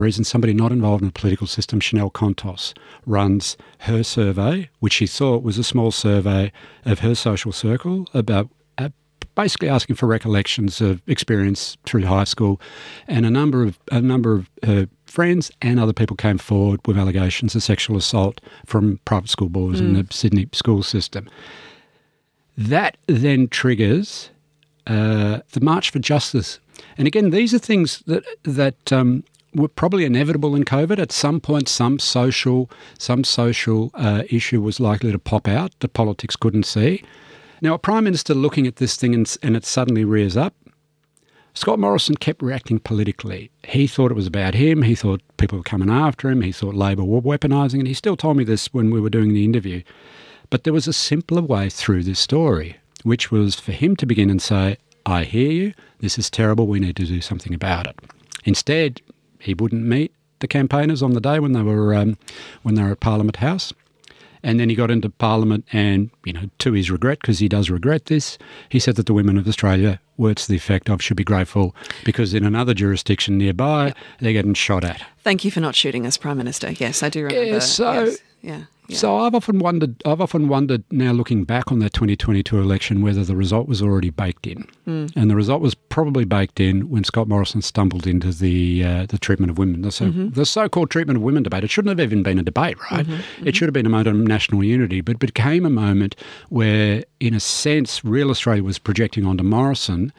reason somebody not involved in the political system, Chanel Contos, runs her survey, which she thought was a small survey of her social circle about basically asking for recollections of experience through high school, and a number of her friends and other people came forward with allegations of sexual assault from private school boys in the Sydney school system. That then triggers the March for Justice. And again, these are things that were probably inevitable in COVID. At some point, some social issue was likely to pop out that politics couldn't see. Now, a Prime Minister looking at this thing and it suddenly rears up, Scott Morrison kept reacting politically. He thought it was about him. He thought people were coming after him. He thought Labor were weaponising it. He still told me this when we were doing the interview. But there was a simpler way through this story, which was for him to begin and say, I hear you, this is terrible, we need to do something about it. Instead, he wouldn't meet the campaigners on the day when they were at Parliament House. And then he got into Parliament and, to his regret, because he does regret this, he said that the women of Australia, words to the effect of, should be grateful because in another jurisdiction nearby, they're getting shot at. Thank you for not shooting us, Prime Minister. Yes, I do remember. Yeah, So I've often wondered now looking back on that 2022 election whether the result was already baked in. And the result was probably baked in when Scott Morrison stumbled into the treatment of women. The so-called treatment of women debate. It shouldn't have even been a debate, right? It should have been a moment of national unity, but became a moment where, in a sense, Real Australia was projecting onto Morrison.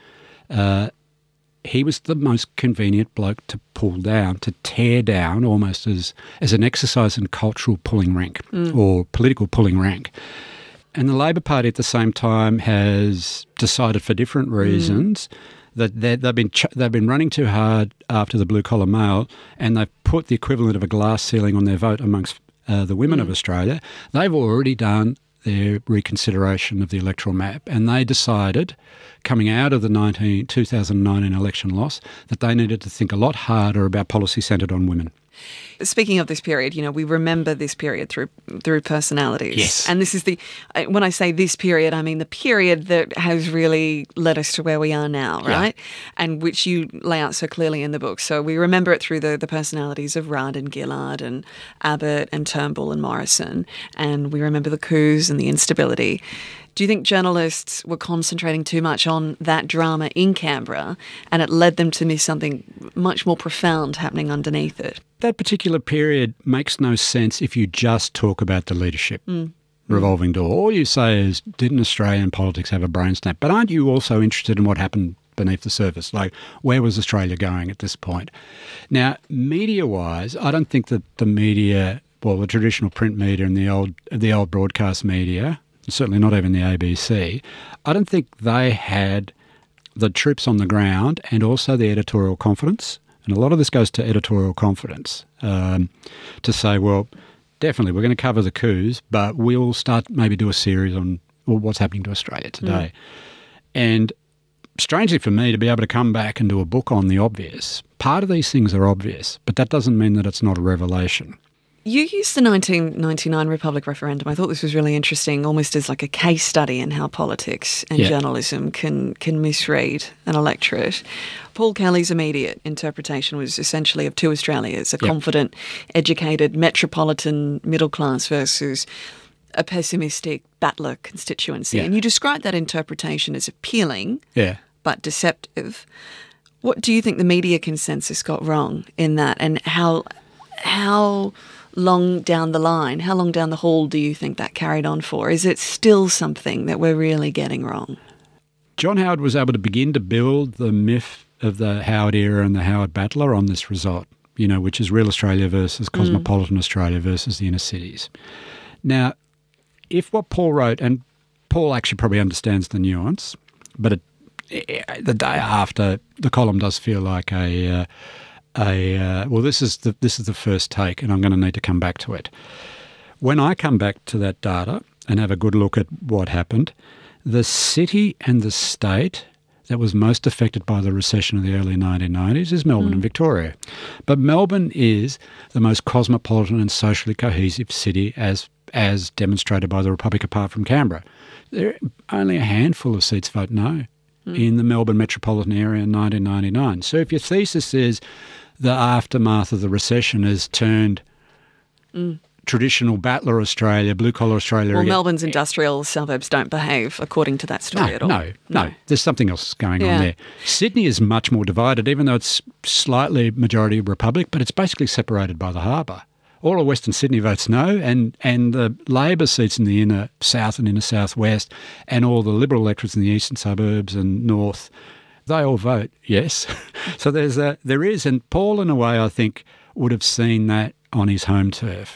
He was the most convenient bloke to pull down, to tear down, almost as an exercise in cultural pulling rank or political pulling rank. And the Labor Party at the same time has decided for different reasons that they've been running too hard after the blue-collar male, and they've put the equivalent of a glass ceiling on their vote amongst the women of Australia. They've already done their reconsideration of the electoral map, and they decided, coming out of the 2019 election loss, that they needed to think a lot harder about policy centred on women. Speaking of this period, we remember this period through personalities. Yes. And this is when I say this period, I mean the period that has really led us to where we are now, right? Yeah. And which you lay out so clearly in the book. So we remember it through the personalities of Rudd and Gillard and Abbott and Turnbull and Morrison. And we remember the coups and the instability. Do you think journalists were concentrating too much on that drama in Canberra and it led them to miss something much more profound happening underneath it? That particular period makes no sense if you just talk about the leadership revolving door. All you say is, didn't Australian politics have a brain snap? But aren't you also interested in what happened beneath the surface? Like, where was Australia going at this point? Now, media-wise, I don't think that the media, well, the traditional print media and the old broadcast media, certainly not even the ABC, I don't think they had the troops on the ground and also the editorial confidence, and a lot of this goes to editorial confidence, to say, well, definitely we're going to cover the coups, but we'll start maybe do a series on what's happening to Australia today. And strangely for me, to be able to come back and do a book on the obvious, part of these things are obvious, but that doesn't mean that it's not a revelation. You used the 1999 Republic referendum. I thought this was really interesting, almost as like a case study in how politics and journalism can misread an electorate. Paul Kelly's immediate interpretation was essentially of two Australias, a confident, educated, metropolitan middle class versus a pessimistic battler constituency. And you described that interpretation as appealing but deceptive. What do you think the media consensus got wrong in that, and how long down the line, how long down the hall do you think that carried on for? Is it still something that we're really getting wrong? John Howard was able to begin to build the myth of the Howard era and the Howard battler on this result, which is real Australia versus cosmopolitan Australia versus the inner cities. Now, if what Paul wrote, and Paul actually probably understands the nuance, but the day after, the column does feel like this is the first take, and I'm going to need to come back to it. When I come back to that data and have a good look at what happened, the city and the state that was most affected by the recession of the early 1990s is Melbourne and Victoria. But Melbourne is the most cosmopolitan and socially cohesive city as demonstrated by the Republic, apart from Canberra. There are only a handful of seats vote no in the Melbourne metropolitan area in 1999. So if your thesis is the aftermath of the recession has turned traditional battler Australia, blue-collar Australia. Well, Melbourne's industrial suburbs don't behave according to that story at all. No. There's something else going on there. Sydney is much more divided, even though it's slightly majority Republic, but it's basically separated by the harbour. All of Western Sydney votes no, and the Labor seats in the inner south and inner southwest, and all the Liberal electorates in the eastern suburbs and north, they all vote yes. So there is, and Paul, in a way, I think, would have seen that on his home turf.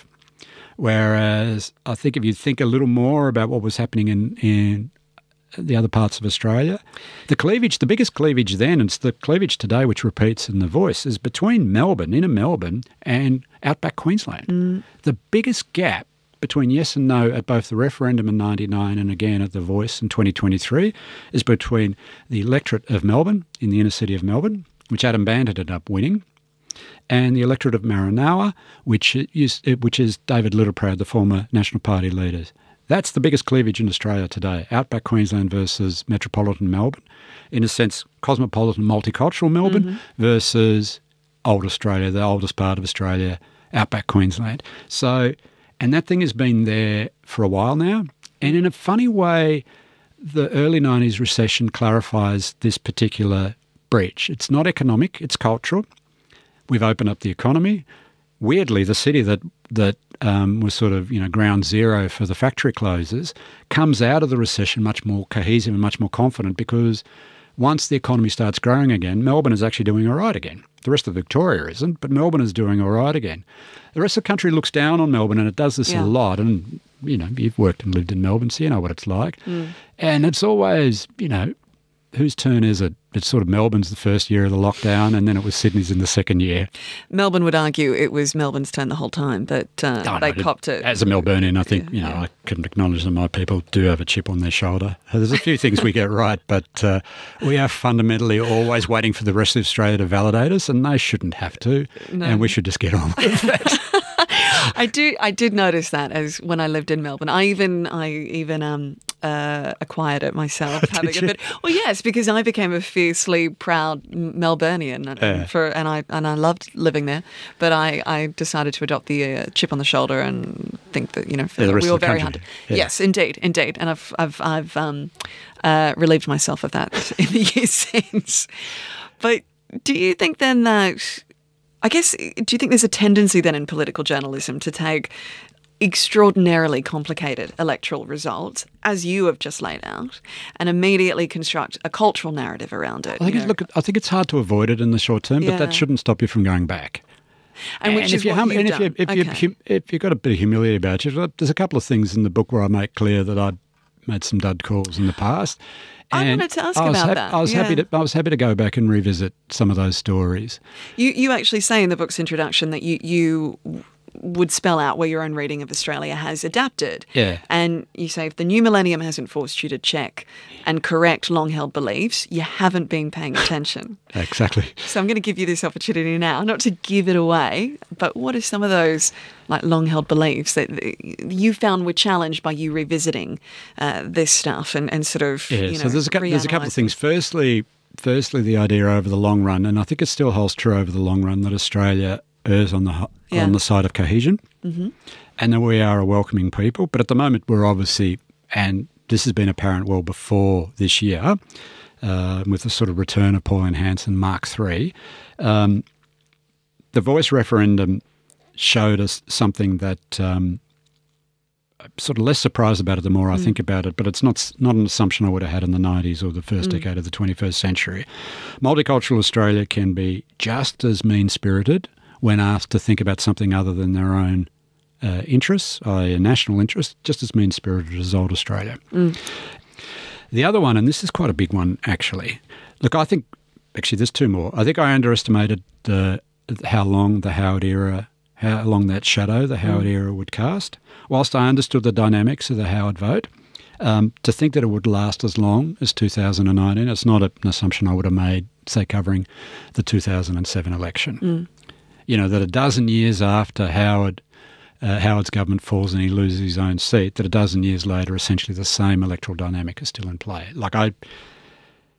Whereas I think if you think a little more about what was happening in the other parts of Australia, the biggest cleavage then, and it's the cleavage today which repeats in The Voice, is between Melbourne, inner Melbourne, and outback Queensland. The biggest gap between yes and no at both the referendum in 99 and again at The Voice in 2023 is between the electorate of Melbourne, in the inner city of Melbourne, which Adam Band ended up winning, and the electorate of Maranoa, which is David Littleproud, the former National Party leader. That's the biggest cleavage in Australia today, outback Queensland versus metropolitan Melbourne. In a sense, cosmopolitan, multicultural Melbourne versus old Australia, the oldest part of Australia, outback Queensland. So, and that thing has been there for a while now. And in a funny way, the early 90s recession clarifies this particular breach. It's not economic, it's cultural. We've opened up the economy. Weirdly, the city that was sort of ground zero for the factory closures comes out of the recession much more cohesive and much more confident, because once the economy starts growing again, Melbourne is actually doing all right again. The rest of Victoria isn't, but Melbourne is doing all right again. The rest of the country looks down on Melbourne, and it does this a lot. And you've worked and lived in Melbourne, so you know what it's like. And it's always whose turn is it? It's sort of Melbourne's the first year of the lockdown, and then it was Sydney's in the second year. Melbourne would argue it was Melbourne's turn the whole time, but they copped it. As a Melburnian, I think, I can acknowledge that my people do have a chip on their shoulder. There's a few things we get right, but we are fundamentally always waiting for the rest of Australia to validate us, and they shouldn't have to, and we should just get on with it. I did notice that as when I lived in Melbourne. I even acquired it myself. Having a bit. Well, yes, because I became a fiercely proud Melburnian, and I loved living there. But I decided to adopt the chip on the shoulder and think that we were very hard. Yeah. Yes, indeed, and I've relieved myself of that in the years since. But do you think then that? I guess, do you think there's a tendency then in political journalism to take extraordinarily complicated electoral results, as you have just laid out, and immediately construct a cultural narrative around it? I think it's hard to avoid it in the short term, but that shouldn't stop you from going back. If you've got a bit of humility about you, there's a couple of things in the book where I make clear that I made some dud calls in the past. I wanted to ask about that. I was happy to go back and revisit some of those stories. You actually say in the book's introduction that you would spell out where your own reading of Australia has adapted. Yeah. And you say if the new millennium hasn't forced you to check and correct long-held beliefs, you haven't been paying attention. Exactly. So I'm going to give you this opportunity now, not to give it away, but what are some of those long-held beliefs that you found were challenged by you revisiting this stuff and sort of, so there's a couple of things. Firstly, the idea over the long run, and I think it still holds true over the long run, that Australia errs on the side of cohesion, and that we are a welcoming people. But at the moment, we're obviously, and this has been apparent well before this year, with the sort of return of Pauline Hanson Mark III, the Voice referendum showed us something that I'm sort of less surprised about it the more I think about it, but it's not an assumption I would have had in the 90s or the first decade of the 21st century. Multicultural Australia can be just as mean-spirited when asked to think about something other than their own interests, i.e. national interests, just as mean-spirited as old Australia. The other one, and this is quite a big one actually, look, I think, actually there's two more. I think I underestimated how long that shadow the Howard era would cast. Whilst I understood the dynamics of the Howard vote, to think that it would last as long as 2019, it's not an assumption I would have made, say, covering the 2007 election. That a dozen years after Howard's government falls and he loses his own seat, that a dozen years later, essentially the same electoral dynamic is still in play.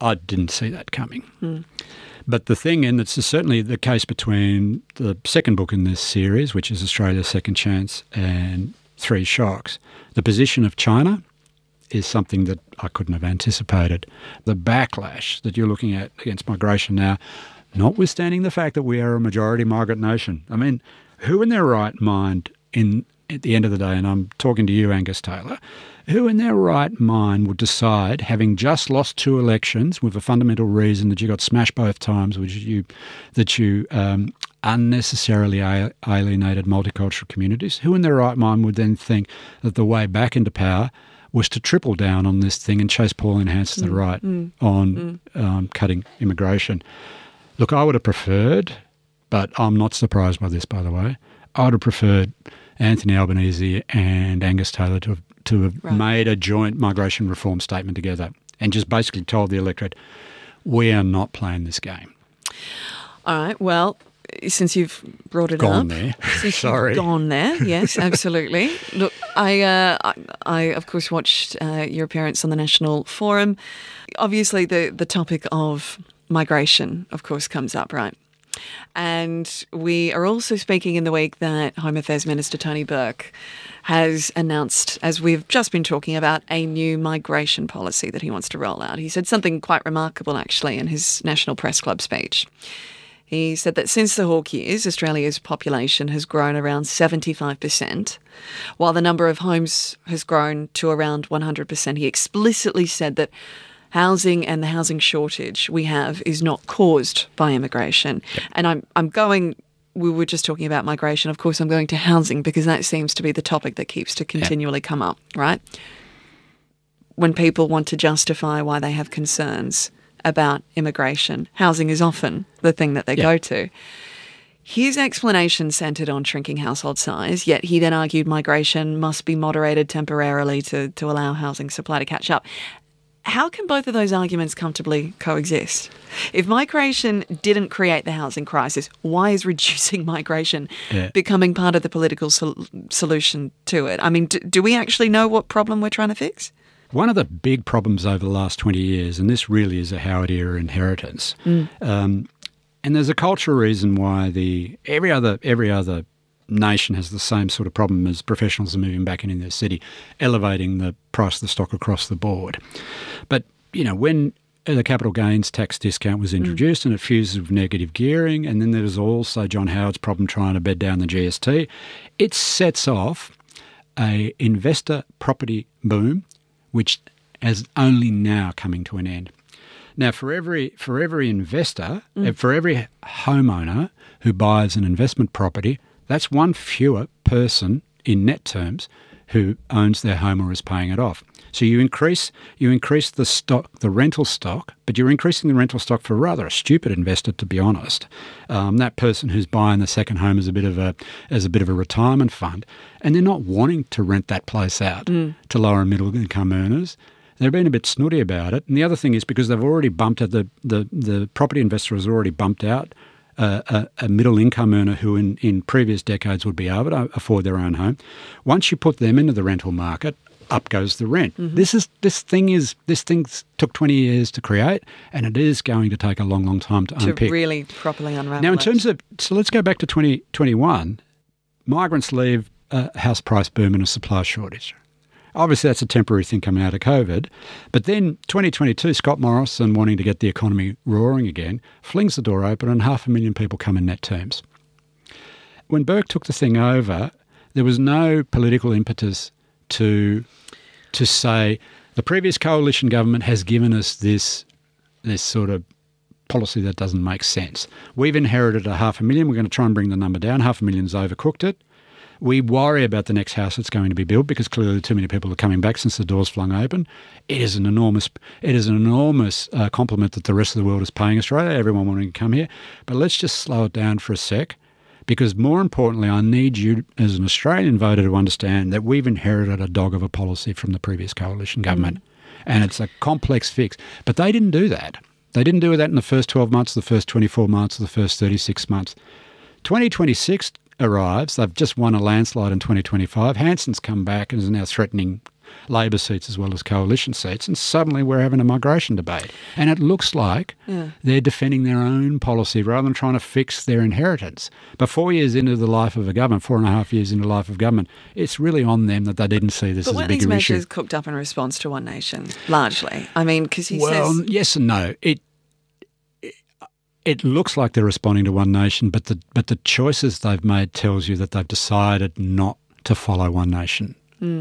I didn't see that coming. But the thing, and it's certainly the case between the second book in this series, which is Australia's Second Chance, and Three Shocks, the position of China is something that I couldn't have anticipated. The backlash that you're looking at against migration now, notwithstanding the fact that we are a majority migrant nation. I mean, who in their right mind at the end of the day, and I'm talking to you, Angus Taylor, who in their right mind would decide, having just lost 2 elections with a fundamental reason that you got smashed both times, that you unnecessarily alienated multicultural communities, who in their right mind would then think that the way back into power was to triple down on this thing and chase Pauline Hanson to the right on cutting immigration? Look, I would have preferred, but I'm not surprised by this, by the way, I would have preferred Anthony Albanese and Angus Taylor to have made a joint migration reform statement together and just basically told the electorate, we are not playing this game. All right, well, since you've brought it gone there. Sorry. Gone there, yes, absolutely. Look, I of course watched your appearance on the National Forum. Obviously, the topic of migration, of course, comes up, right? And we are also speaking in the week that Home Affairs Minister Tony Burke has announced, as we've just been talking about, a new migration policy that he wants to roll out. He said something quite remarkable, actually, in his National Press Club speech. He said that since the Hawke years, Australia's population has grown around 75%, while the number of homes has grown to around 100%. He explicitly said that housing and the housing shortage we have is not caused by immigration. Yep. And I'm going, we were just talking about migration, of course I'm going to housing because that seems to be the topic that keeps to continually come up, right? When people want to justify why they have concerns about immigration, housing is often the thing that they go to. His explanation centred on shrinking household size, yet he then argued migration must be moderated temporarily to allow housing supply to catch up. How can both of those arguments comfortably coexist? If migration didn't create the housing crisis, why is reducing migration becoming part of the political solution to it? I mean, do we actually know what problem we're trying to fix? One of the big problems over the last 20 years, and this really is a Howard era inheritance, and there's a cultural reason why every other nation has the same sort of problem as professionals are moving back into their city, elevating the price of the stock across the board. But, you know, when the capital gains tax discount was introduced and it fuses with negative gearing, and then there was also John Howard's problem trying to bed down the GST, it sets off a investor property boom, which is only now coming to an end. Now, for every investor, for every homeowner who buys an investment property, that's one fewer person in net terms who owns their home or is paying it off. So you increase the stock, the rental stock, but you're increasing the rental stock for rather a stupid investor, to be honest. That person who's buying the second home as a bit of a retirement fund, and they're not wanting to rent that place out to lower and middle income earners. They've been a bit snooty about it. And the other thing is because they've already bumped out the property investor has already bumped out a middle income earner who in previous decades would be able to afford their own home. Once you put them into the rental market, up goes the rent. This thing took 20 years to create, and it is going to take a long, long time to unpick. To really properly unravel. Now, in terms of, so let's go back to 2021. Migrants leave a house price boom and a supply shortage. Obviously, that's a temporary thing coming out of COVID. But then 2022, Scott Morrison, wanting to get the economy roaring again, flings the door open and 500,000 people come in net terms. When Burke took the thing over, there was no political impetus to say the previous coalition government has given us this sort of policy that doesn't make sense. We've inherited 500,000. We're going to try and bring the number down. 500,000's overcooked it. We worry about the next house that's going to be built because clearly too many people are coming back since the doors flung open. It is an enormous compliment that the rest of the world is paying Australia, everyone wanting to come here. But let's just slow it down for a sec, because more importantly, I need you as an Australian voter to understand that we've inherited a dog of a policy from the previous coalition government, and it's a complex fix. But they didn't do that. They didn't do that in the first 12 months, the first 24 months, or the first 36 months. 2026 arrives. They've just won a landslide in 2025. Hanson's come back and is now threatening Labor seats as well as coalition seats, and suddenly we're having a migration debate. And it looks like they're defending their own policy rather than trying to fix their inheritance. But 4 years into the life of a government, 4.5 years into the life of government, it's really on them that they didn't see this as a bigger issue. But weren't these measures cooked up in response to One Nation, largely? I mean, because he says... Well, yes and no. It looks like they're responding to One Nation, but the choices they've made tells you that they've decided not to follow One Nation.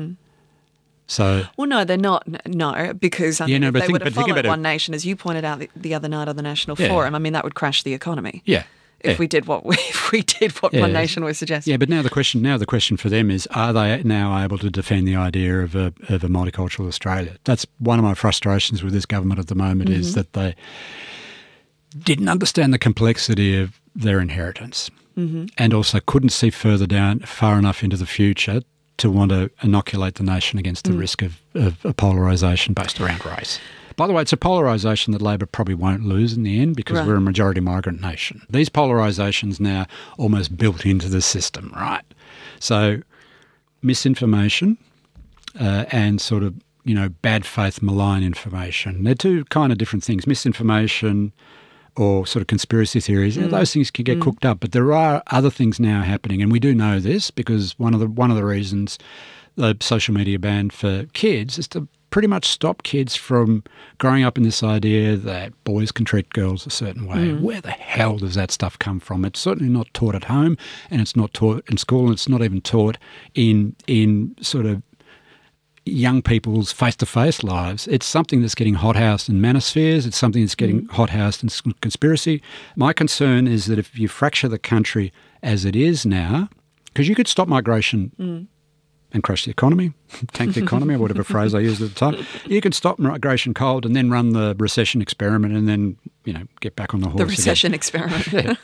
So, well, no, they're not. No, because if they would have followed One Nation, as you pointed out the other night on the National Forum, I mean, that would crash the economy. Yeah. If we did what One Nation was suggesting. Yeah, but now the question for them is: are they now able to defend the idea of a multicultural Australia? That's one of my frustrations with this government at the moment is that they didn't understand the complexity of their inheritance and also couldn't see far enough into the future to want to inoculate the nation against the risk of a polarisation based around race. By the way, it's a polarisation that Labor probably won't lose in the end because we're a majority migrant nation. These polarisations now almost built into the system, right? So misinformation and sort of, bad faith, malign information. They're two kind of different things. Misinformation or sort of conspiracy theories, those things can get cooked up. But there are other things now happening, and we do know this because one of the reasons the social media ban for kids is to pretty much stop kids from growing up in this idea that boys can treat girls a certain way. Where the hell does that stuff come from? It's certainly not taught at home, and it's not taught in school, and it's not even taught in sort of young people's face-to-face lives. It's something that's getting hothoused in manospheres. It's something that's getting hothoused in conspiracy. My concern is that if you fracture the country as it is now, because you could stop migration and crash the economy, tank the economy, or whatever phrase I used at the time. You can stop migration cold and then run the recession experiment and then, get back on the horse The recession again. experiment.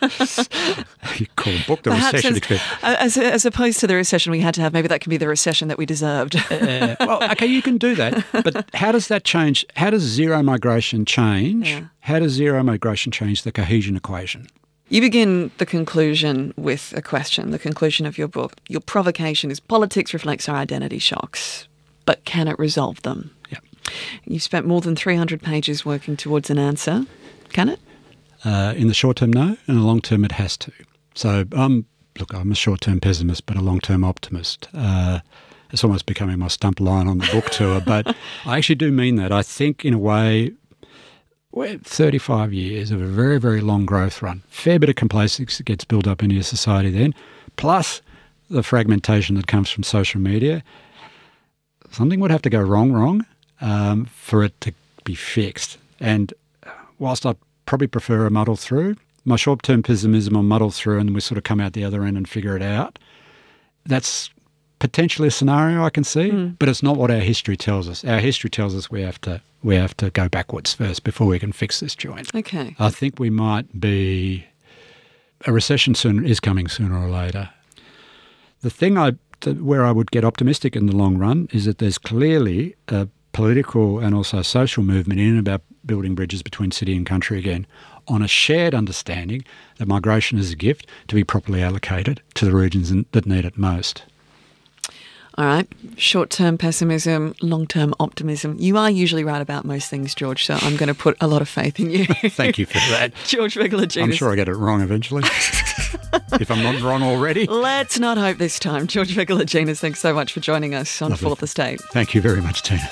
You call a book The Perhaps Recession Experiment. As opposed to the recession we had to have, maybe that can be the recession that we deserved. Well, okay, you can do that, but how does that change? How does zero migration change? Yeah. How does zero migration change the cohesion equation? You begin the conclusion with a question, the conclusion of your book. Your provocation is politics reflects our identity shocks, but can it resolve them? Yeah. You've spent more than 300 pages working towards an answer. Can it? In the short term, no. In the long term, it has to. So, I'm a short-term pessimist, but a long-term optimist. It's almost becoming my stump line on the book tour, but I actually do mean that. I think, in a way, we're 35 years of a very, very long growth run. Fair bit of complacency gets built up in your society then, plus the fragmentation that comes from social media. Something would have to go wrong for it to be fixed. And whilst I probably prefer a muddle through, my short-term pessimism on muddle through and we sort of come out the other end and figure it out, that's potentially a scenario I can see, but it's not what our history tells us. Our history tells us we have to go backwards first before we can fix this joint. Okay. I think we might be... A recession is coming sooner or later. The thing where I would get optimistic in the long run is that there's clearly a political and also social movement in and about building bridges between city and country again on a shared understanding that migration is a gift to be properly allocated to the regions that need it most. All right. Short-term pessimism, long-term optimism. You are usually right about most things, George, so I'm going to put a lot of faith in you. Thank you for that. George Megalogenis. I'm sure I get it wrong eventually. If I'm not wrong already. Let's not hope this time. George Megalogenis, thanks so much for joining us on Lovely. Fourth Estate. Thank you very much, Tina.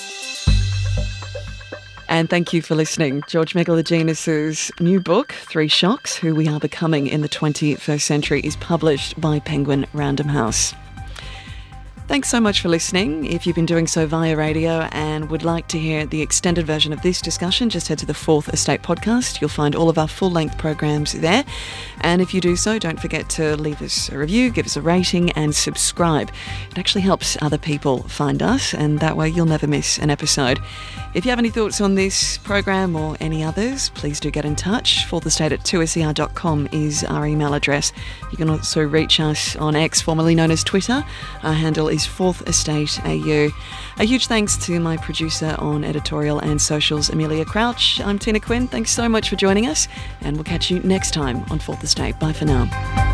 And thank you for listening. George Megalogenis' new book, 3 Shocks, Who We Are Becoming in the 21st Century, is published by Penguin Random House. Thanks so much for listening. If you've been doing so via radio and would like to hear the extended version of this discussion, just head to the Fourth Estate podcast. You'll find all of our full-length programs there. And if you do so, don't forget to leave us a review, give us a rating and subscribe. It actually helps other people find us, and that way you'll never miss an episode. If you have any thoughts on this program or any others, please do get in touch. fourthestate@2ser.com is our email address. You can also reach us on X, formerly known as Twitter. Our handle is Fourth Estate AU. A huge thanks to my producer on editorial and socials, Amelia Crouch. I'm Tina Quinn. Thanks so much for joining us, and we'll catch you next time on Fourth Estate. Bye for now.